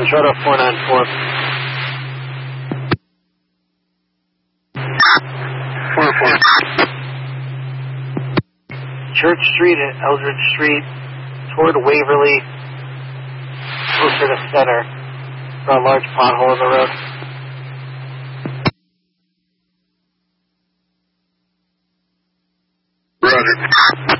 Charter 494. 4-4. Church Street and Eldridge Street toward Waverly, closer to center. Got a large pothole in the road. Roger.